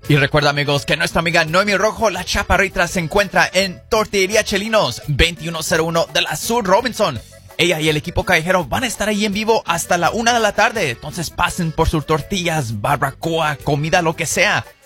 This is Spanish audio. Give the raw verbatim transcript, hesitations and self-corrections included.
Y recuerda, amigos, que nuestra amiga Noemi Rojo, la chaparrita, se encuentra en Tortillería Chelinos, veintiuno cero uno de la Sur Robinson. Ella y el equipo callejero van a estar ahí en vivo hasta la una de la tarde. Entonces pasen por sus tortillas, barbacoa, comida, lo que sea.